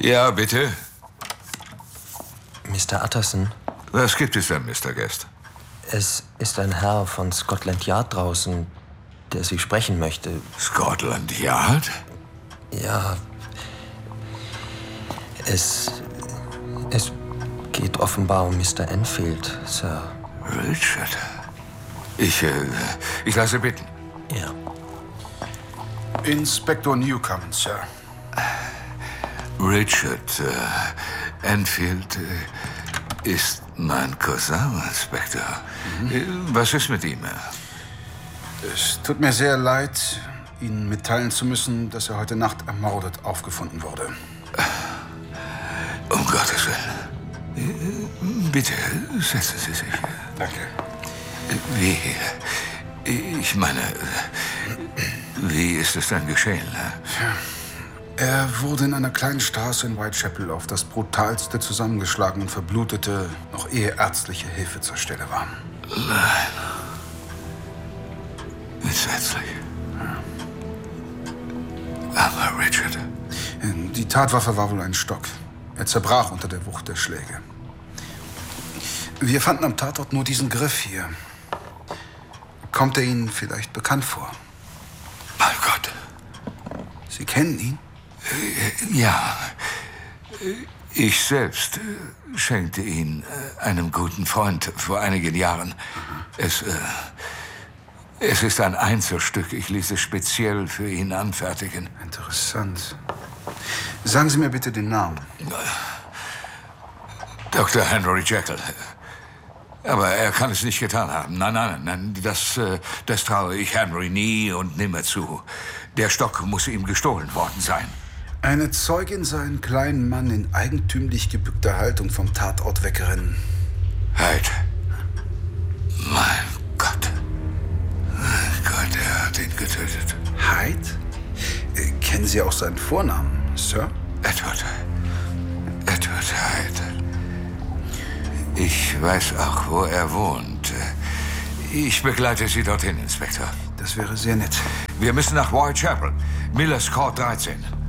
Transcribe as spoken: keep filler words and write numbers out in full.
Ja, bitte? Mister Utterson? Was gibt es denn, Mister Guest? Es ist ein Herr von Scotland Yard draußen, der Sie sprechen möchte. Scotland Yard? Ja. Es... Es geht offenbar um Mister Enfield, Sir. Richard? Ich, äh, ich lasse bitten. Ja. Inspektor Newcomen, Sir. Richard äh, Enfield äh, ist mein Cousin, Inspektor. Mhm. Äh, was ist mit ihm? Es tut mir sehr leid, Ihnen mitteilen zu müssen, dass er heute Nacht ermordet aufgefunden wurde. Um Gottes Willen. Äh, bitte, setzen Sie sich. Danke. Wie? Ich meine, wie ist es denn geschehen? Ja. Er wurde in einer kleinen Straße in Whitechapel auf das Brutalste zusammengeschlagen und verblutete, noch ehe ärztliche Hilfe zur Stelle war. Nein. Entsetzlich. Ja. Aber Richard... Die Tatwaffe war wohl ein Stock. Er zerbrach unter der Wucht der Schläge. Wir fanden am Tatort nur diesen Griff hier. Kommt er Ihnen vielleicht bekannt vor? Mein Gott. Sie kennen ihn? Ja. Ich selbst schenkte ihn einem guten Freund vor einigen Jahren. Es, äh, es ist ein Einzelstück. Ich ließ es speziell für ihn anfertigen. Interessant. Sagen Sie mir bitte den Namen. Doktor Henry Jekyll. Aber er kann es nicht getan haben. Nein, nein, nein, das, das traue ich Henry nie und nimmer zu. Der Stock muss ihm gestohlen worden sein. Eine Zeugin sah einen kleinen Mann in eigentümlich gebückter Haltung vom Tatort wegrennen. Hyde. Mein Gott. Mein Gott, er hat ihn getötet. Hyde? Äh, kennen Sie auch seinen Vornamen, Sir? Edward. Edward Hyde. Ich weiß auch, wo er wohnt. Ich begleite Sie dorthin, Inspektor. Das wäre sehr nett. Wir müssen nach Whitechapel. Millers Court dreizehn.